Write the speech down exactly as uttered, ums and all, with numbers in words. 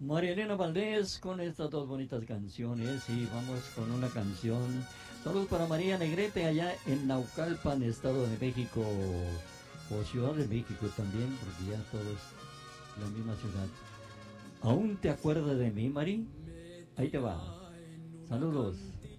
María Elena Valdés con estas dos bonitas canciones y vamos con una canción. Saludos para María Negrete allá en Naucalpan, Estado de México, o Ciudad de México también, porque ya todo es la misma ciudad. ¿Aún te acuerdas de mí, Mari? Ahí te va. Saludos.